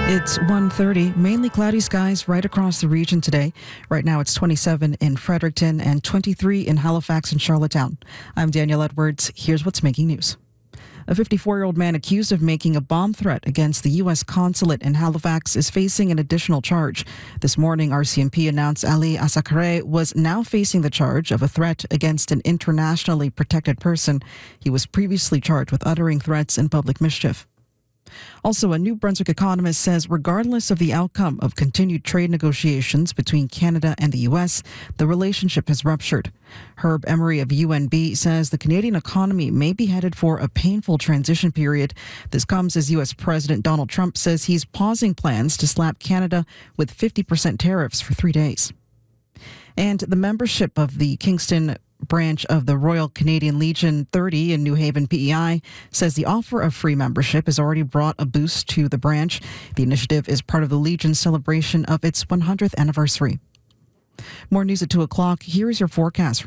It's 1:30, mainly cloudy skies right across the region today. Right now it's 27 in Fredericton and 23 in Halifax and Charlottetown. I'm Danielle Edwards. Here's what's making news. A 54-year-old man accused of making a bomb threat against the U.S. consulate in Halifax is facing an additional charge. This morning, RCMP announced Ali Asakare was now facing the charge of a threat against an internationally protected person. He was previously charged with uttering threats and public mischief. Also, a New Brunswick economist says regardless of the outcome of continued trade negotiations between Canada and the U.S., the relationship has ruptured. Herb Emery of UNB says the Canadian economy may be headed for a painful transition period. This comes as U.S. President Donald Trump says he's pausing plans to slap Canada with 50% tariffs for 3 days. And the membership of the Kingston branch of the Royal Canadian Legion 30 in New Haven, PEI, says the offer of free membership has already brought a boost to the branch. The initiative is part of the Legion's celebration of its 100th anniversary. More news at 2 o'clock. Here is your forecast.